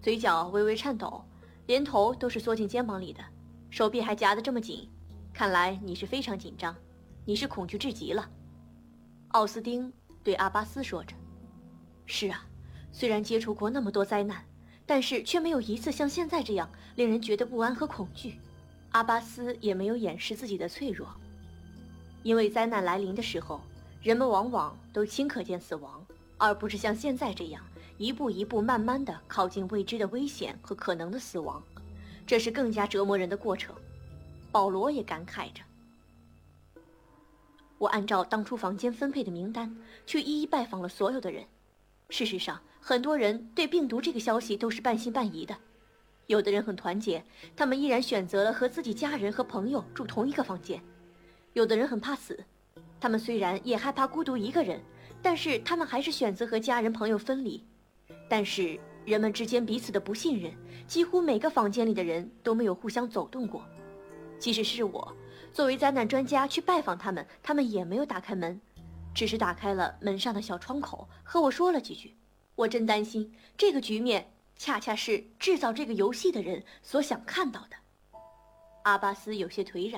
嘴角微微颤抖，连头都是缩进肩膀里的，手臂还夹得这么紧，看来你是非常紧张，你是恐惧至极了。奥斯丁对阿巴斯说着。是啊，虽然接触过那么多灾难，但是却没有一次像现在这样令人觉得不安和恐惧。阿巴斯也没有掩饰自己的脆弱，因为灾难来临的时候，人们往往都顷刻间死亡，而不是像现在这样一步一步慢慢地靠近未知的危险和可能的死亡，这是更加折磨人的过程。保罗也感慨着。我按照当初房间分配的名单去一一拜访了所有的人。事实上，很多人对病毒这个消息都是半信半疑的。有的人很团结，他们依然选择了和自己家人和朋友住同一个房间。有的人很怕死，他们虽然也害怕孤独一个人，但是他们还是选择和家人朋友分离。但是人们之间彼此的不信任，几乎每个房间里的人都没有互相走动过。即使是我作为灾难专家去拜访他们，他们也没有打开门，只是打开了门上的小窗口，和我说了几句。我真担心这个局面恰恰是制造这个游戏的人所想看到的。阿巴斯有些颓然。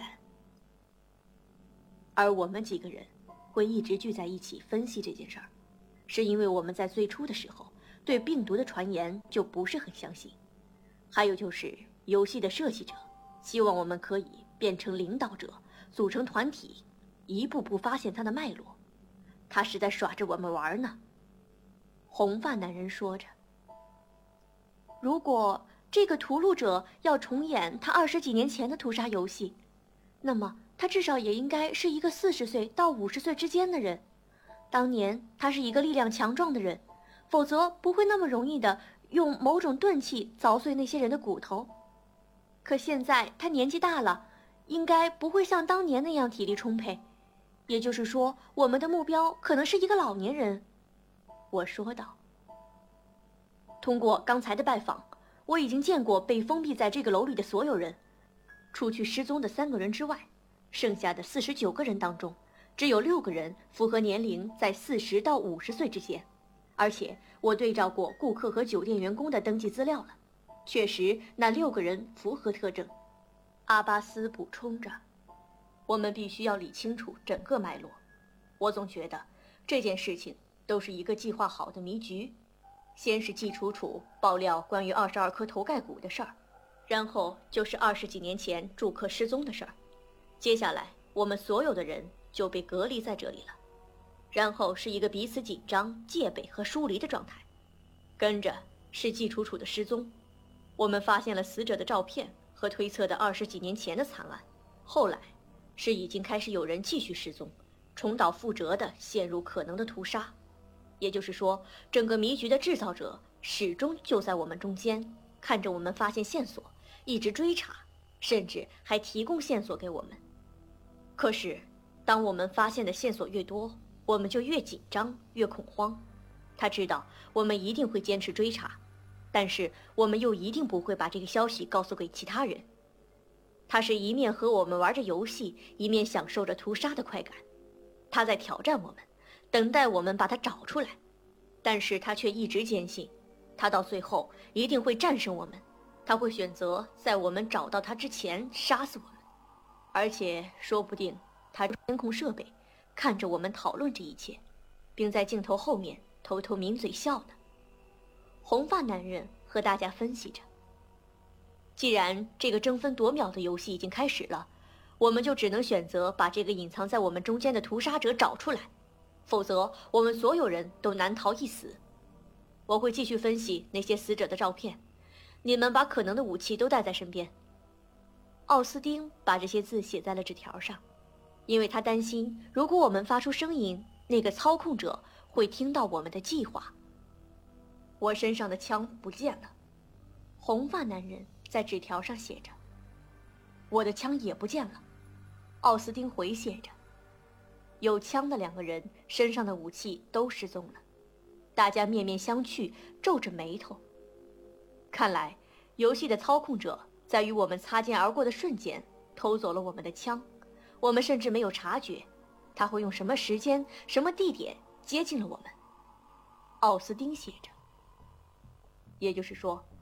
而我们几个人会一直聚在一起分析这件事儿，是因为我们在最初的时候对病毒的传言就不是很相信。还有就是游戏的设计者希望我们可以变成领导者，组成团体，一步步发现它的脉络。他是在耍着我们玩呢。红发男人说着。如果这个屠戮者要重演他20几年前的屠杀游戏，那么他至少也应该是一个40岁到50岁之间的人。当年他是一个力量强壮的人，否则不会那么容易的用某种钝器凿碎那些人的骨头。可现在他年纪大了，应该不会像当年那样体力充沛。也就是说，我们的目标可能是一个老年人。我说道。通过刚才的拜访，我已经见过被封闭在这个楼里的所有人，除去失踪的3个人之外，剩下的49个人当中，只有6个人符合年龄在40到50岁之间。而且我对照过顾客和酒店员工的登记资料了，确实那6个人符合特征。阿巴斯补充着。我们必须要理清楚整个脉络。我总觉得这件事情都是一个计划好的迷局。先是季楚楚爆料关于22颗头盖骨的事儿，然后就是20几年前住客失踪的事儿，接下来我们所有的人就被隔离在这里了，然后是一个彼此紧张、戒备和疏离的状态，跟着是季楚楚的失踪。我们发现了死者的照片和推测的20几年前的惨案，后来是已经开始有人继续失踪，重蹈覆辙地陷入可能的屠杀。也就是说，整个迷局的制造者始终就在我们中间，看着我们发现线索，一直追查，甚至还提供线索给我们。可是当我们发现的线索越多，我们就越紧张，越恐慌。他知道我们一定会坚持追查，但是我们又一定不会把这个消息告诉给其他人。他是一面和我们玩着游戏，一面享受着屠杀的快感。他在挑战我们，等待我们把他找出来，但是他却一直坚信，他到最后一定会战胜我们。他会选择在我们找到他之前杀死我们，而且说不定他监控设备看着我们讨论这一切，并在镜头后面偷偷抿嘴笑呢。红发男人和大家分析着，既然这个争分夺秒的游戏已经开始了，我们就只能选择把这个隐藏在我们中间的屠杀者找出来，否则我们所有人都难逃一死。我会继续分析那些死者的照片，你们把可能的武器都带在身边。奥斯丁把这些字写在了纸条上，因为他担心如果我们发出声音，那个操控者会听到我们的计划。我身上的枪不见了，红发男人在纸条上写着。我的枪也不见了，奥斯丁回写着。有枪的2个人身上的武器都失踪了，大家面面相觑，皱着眉头。看来游戏的操控者在与我们擦肩而过的瞬间偷走了我们的枪，我们甚至没有察觉。他会用什么时间、什么地点接近了我们？奥斯丁写着。也就是说，